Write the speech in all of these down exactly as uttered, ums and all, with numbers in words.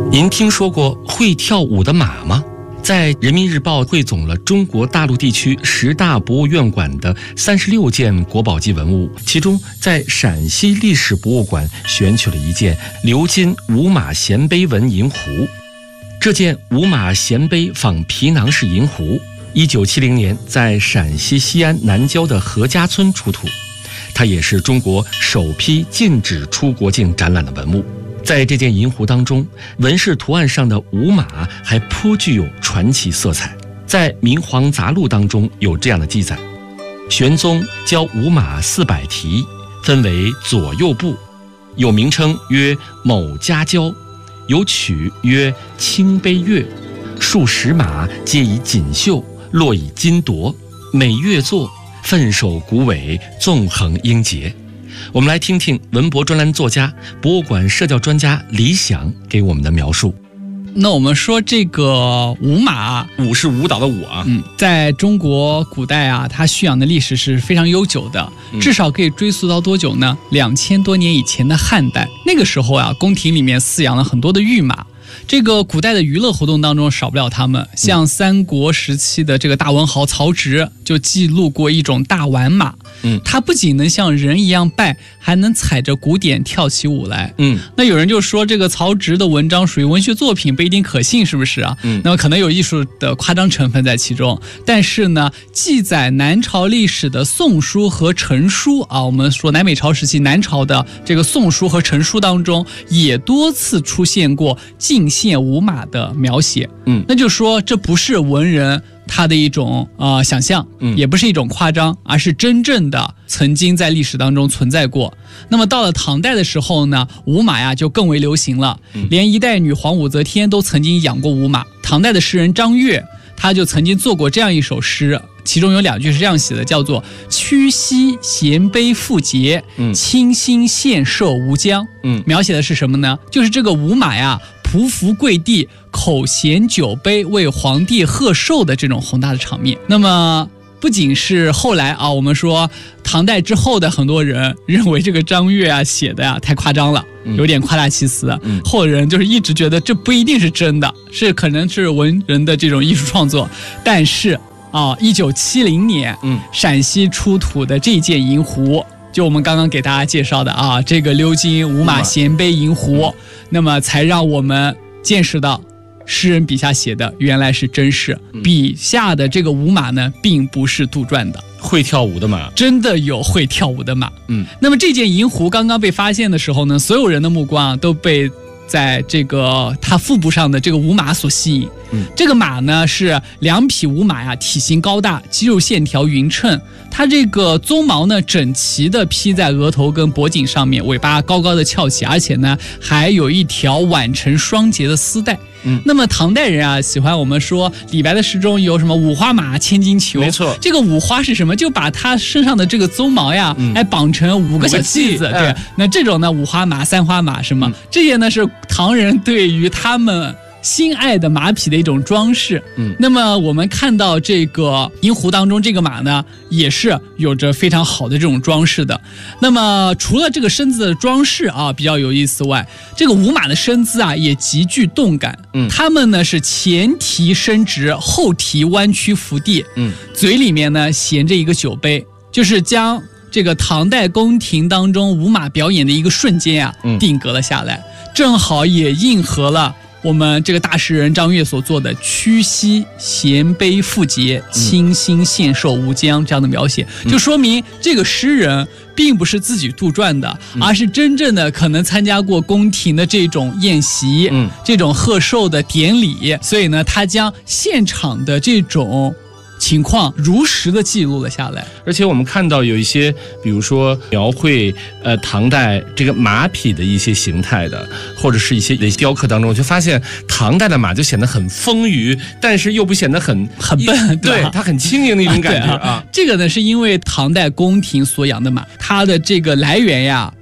您听说过会跳舞的马吗？在人民日报汇总了中国大陆地区十大博物院馆的三十六件国宝级文物，其中在陕西历史博物馆选取了一件鎏金五马衔杯纹银壶。这件五马衔杯仿皮囊式银壶，一九七零年在陕西西安南郊的何家村出土，它也是中国首批禁止出国境展览的文物。在这件银壶当中，纹饰图案上的五马还颇具有传奇色彩。在《明皇杂录》当中有这样的记载：玄宗教五马四百题，分为左右部，有名称曰某家交，有曲曰清杯乐，数十马皆以锦绣，络以金铎，每乐作，奋首鼓尾，纵横英杰。我们来听听文博专栏作家、博物馆社教专家李想给我们的描述。 那我们说这个舞马， 舞是舞蹈的舞啊， 嗯，在中国古代啊，它驯养的历史是非常悠久的，至少可以追溯到多久呢？两千多年以前的汉代，那个时候啊，宫廷里面饲养了很多的御马。这个古代的娱乐活动当中少不了他们，像三国时期的这个大文豪曹植就记录过一种大宛马，嗯，它不仅能像人一样拜，还能踩着鼓点跳起舞来，嗯，那有人就说这个曹植的文章属于文学作品，不一定可信，是不是啊？嗯，那么可能有艺术的夸张成分在其中，但是呢，记载南朝历史的《宋书》和《陈书》啊，我们说南北朝时期南朝的这个《宋书》和《陈书》当中，也多次出现过进献舞马的描写，嗯，那就说这不是文人他的一种呃想象，嗯，也不是一种夸张，而是真正的曾经在历史当中存在过。那么到了唐代的时候呢，舞马呀就更为流行了，嗯，连一代女皇武则天都曾经养过舞马。唐代的诗人张悦，他就曾经做过这样一首诗，其中有两句是这样写的，叫做屈膝衔杯复节，嗯，清心献寿无疆，嗯，描写的是什么呢？就是这个舞马呀匍匐跪地，口衔酒杯，为皇帝贺寿的这种宏大的场面。那么不仅是后来啊，我们说唐代之后的很多人认为这个张悦啊写的呀、啊、太夸张了，有点夸大其词，嗯，后人就是一直觉得这不一定是真的，是可能是文人的这种艺术创作。但是啊，一九七零年，嗯，陕西出土的这件银壶，就我们刚刚给大家介绍的啊，这个鎏金五马衔杯银壶，嗯，那么才让我们见识到诗人笔下写的原来是真实，嗯，笔下的这个舞马呢并不是杜撰的， 会跳舞的马， 真的有会跳舞的马。嗯，那么这件银壶刚刚被发现的时候呢，所有人的目光啊都被在这个它腹部上的这个舞马所吸引。嗯，这个马呢是两匹舞马呀，体型高大，肌肉线条匀称，它这个鬃毛呢整齐的披在额头跟脖颈上面，尾巴高高的翘起，而且呢还有一条挽成双节的丝带。嗯，那么唐代人啊喜欢我们说李白的诗中有什么五花马千金裘，没错，这个五花是什么？就把他身上的这个鬃毛呀，嗯，还绑成五个小髻子，对，那这种呢五花马、三花马什么，嗯，这些呢是唐人对于他们心爱的马匹的一种装饰。嗯，那么我们看到这个银壶当中这个马呢，也是有着非常好的这种装饰的。那么除了这个身子的装饰啊比较有意思外，这个舞马的身姿啊也极具动感。嗯，它们呢是前蹄伸直，后蹄弯曲伏地。嗯，嘴里面呢衔着一个酒杯，就是将这个唐代宫廷当中舞马表演的一个瞬间啊，嗯，定格了下来，正好也应和了我们这个大诗人张悦所做的屈膝衔杯复节，清心献寿无疆这样的描写，就说明这个诗人并不是自己杜撰的，而是真正的可能参加过宫廷的这种宴席，嗯，这种贺寿的典礼，所以呢，他将现场的这种情况如实的记录了下来。 而且我们看到有一些比如说描绘呃唐代这个马匹的一些形态的，或者是一些雕刻当中，就发现唐代的马就显得很丰腴，但是又不显得很很笨， 对，它很轻盈的一种感觉 啊, 啊。这个呢是因为唐代宫廷所养的马，它的这个来源呀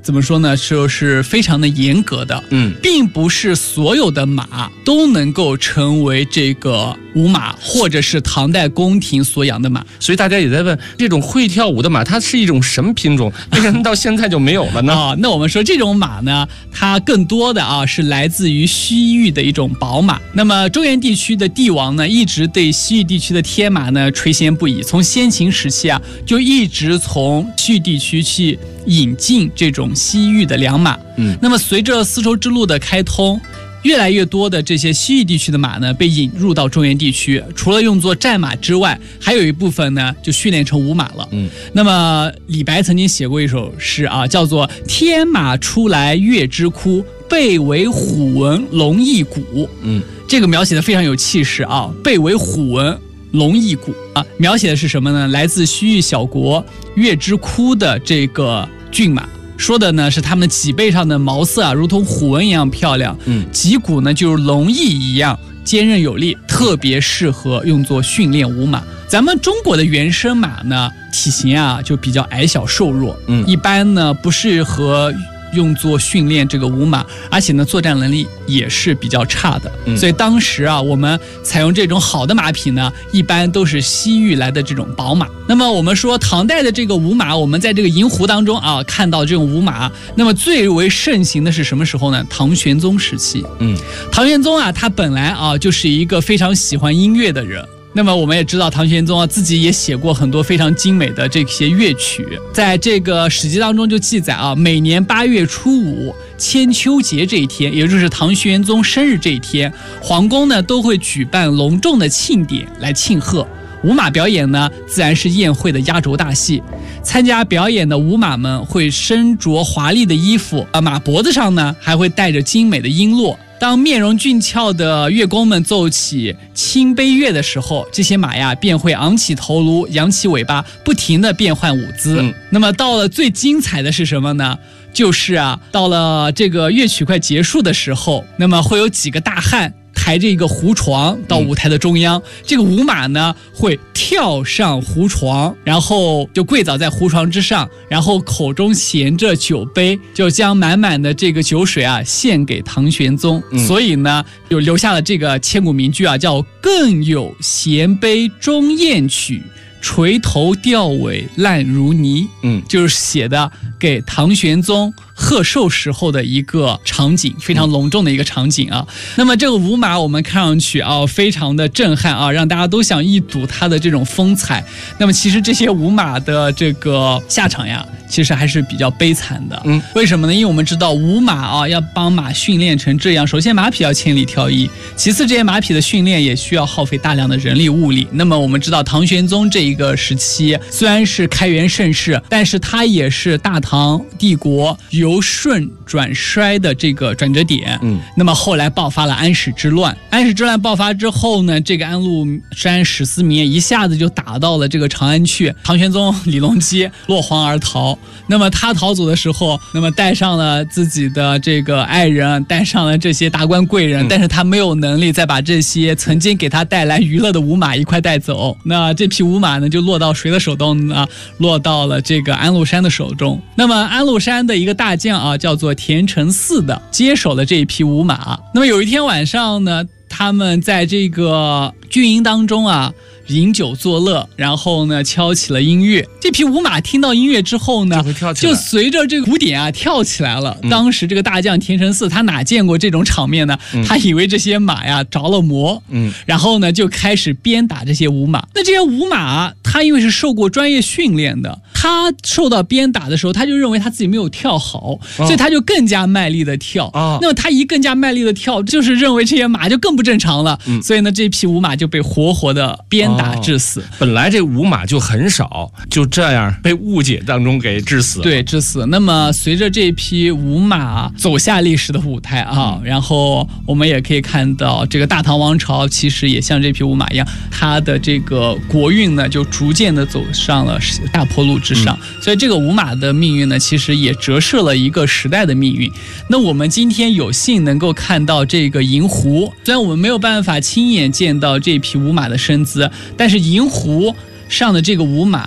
怎么说呢，就是非常的严格的， 嗯， 并不是所有的马都能够成为这个舞马，或者是唐代宫廷所养的马。 所以大家也在问，这种会跳舞的马，它是一种什么品种？为什么到现在就没有了呢？ 啊，那我们说这种马呢，它更多的啊是来自于西域的一种宝马。那么中原地区的帝王呢，一直对西域地区的天马呢垂涎不已，从先秦时期啊，就一直从西域地区去引进这种西域的良马。 嗯， 那么随着丝绸之路的开通，越来越多的这些西域地区的马呢，被引入到中原地区，除了用作战马之外，还有一部分呢就训练成舞马了。 嗯， 那么李白曾经写过一首诗啊，叫做“天马出来月之窟，背为虎纹龙翼骨”。 嗯， 这个描写的非常有气势啊，背为虎纹龙翼骨啊，描写的是什么呢？来自西域小国月之窟的这个骏马。说的呢是它们脊背上的毛色啊，如同虎纹一样漂亮。 嗯， 脊骨呢就是龙翼一样坚韧有力，特别适合用作训练舞马。咱们中国的原生马呢，体型啊就比较矮小瘦弱， 嗯， 一般呢不适合用作训练这个舞马，而且呢作战能力也是比较差的。 嗯， 所以当时啊，我们采用这种好的马匹呢，一般都是西域来的这种宝马。那么我们说唐代的这个舞马，我们在这个银湖当中啊看到这种舞马，那么最为盛行的是什么时候呢？唐玄宗时期。 嗯， 唐玄宗啊，他本来啊就是一个非常喜欢音乐的人。那么我们也知道，唐玄宗啊自己也写过很多非常精美的这些乐曲，在这个史记当中就记载啊，每年八月初五千秋节这一天，也就是唐玄宗生日这一天，皇宫呢都会举办隆重的庆典来庆贺。舞马表演呢，自然是宴会的压轴大戏。参加表演的舞马们会身着华丽的衣服，啊，马脖子上呢还会带着精美的璎珞。当面容俊俏的乐工们奏起清悲乐的时候，这些马呀便会昂起头颅，扬起尾巴，不停地变换舞姿。嗯，那么到了最精彩的是什么呢？就是啊，到了这个乐曲快结束的时候，那么会有几个大汉抬着一个胡床到舞台的中央，嗯，这个舞马呢会跳上胡床，然后就跪倒在胡床之上，然后口中衔着酒杯，就将满满的这个酒水啊献给唐玄宗。嗯，所以呢就留下了这个千古名句啊，叫更有衔杯终宴曲，垂头吊尾烂如泥。嗯，就是写的给唐玄宗贺寿时候的一个场景，非常隆重的一个场景啊。嗯，那么这个舞马我们看上去啊非常的震撼啊，让大家都想一睹它的这种风采。那么其实这些舞马的这个下场呀，其实还是比较悲惨的。嗯，为什么呢？因为我们知道舞马啊要帮马训练成这样，首先马匹要千里挑一，其次这些马匹的训练也需要耗费大量的人力物力。那么我们知道唐玄宗这一个时期虽然是开元盛世，但是它也是大唐帝国由顺转衰的这个转折点。嗯，那么后来爆发了安史之乱，安史之乱爆发之后呢，这个安禄山史思明一下子就打到了这个长安去，唐玄宗李隆基落荒而逃。那么他逃走的时候，那么带上了自己的这个爱人，带上了这些达官贵人，嗯，但是他没有能力再把这些曾经给他带来娱乐的舞马一块带走。那这匹舞马呢，就落到谁的手中呢？落到了这个安禄山的手中。那么安禄山的一个大将啊，叫做田承嗣的，接手了这一匹舞马。那么有一天晚上呢，他们在这个军营当中啊饮酒作乐，然后呢敲起了音乐。这匹舞马听到音乐之后呢，就, 就随着这个鼓点啊跳起来了。嗯，当时这个大将田承嗣他哪见过这种场面呢？嗯，他以为这些马呀着了魔。嗯，然后呢就开始鞭打这些舞马。那这些舞马他因为是受过专业训练的，他受到鞭打的时候，他就认为他自己没有跳好，哦，所以他就更加卖力的跳。哦，那么他一更加卖力的跳，就是认为这些马就更不正常了。嗯，所以呢这匹舞马就被活活的鞭打致死。哦， 本来这舞马就很少，就这样被误解当中给致死了。 对，致死。那么随着这匹舞马走下历史的舞台啊，嗯，然后我们也可以看到这个大唐王朝其实也像这匹舞马一样，它的这个国运呢就逐渐的走上了大坡路之上。嗯，所以这个舞马的命运呢其实也折射了一个时代的命运。那我们今天有幸能够看到这个银湖，虽然我们没有办法亲眼见到这匹舞马的身姿，但是银湖上的这个舞马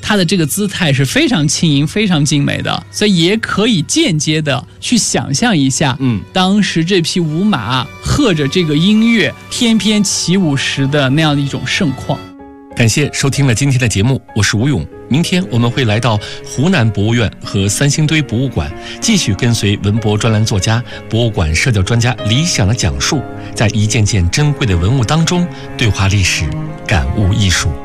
它的这个姿态是非常轻盈、非常精美的，所以也可以间接的去想象一下， 嗯， 当时这匹舞马和着这个音乐翩翩起舞时的那样的一种盛况。 感谢收听了今天的节目，我是吴勇。明天我们会来到湖南博物院和三星堆博物馆，继续跟随文博专栏作家、博物馆社交专家李想的讲述，在一件件珍贵的文物当中对话历史，感悟艺术。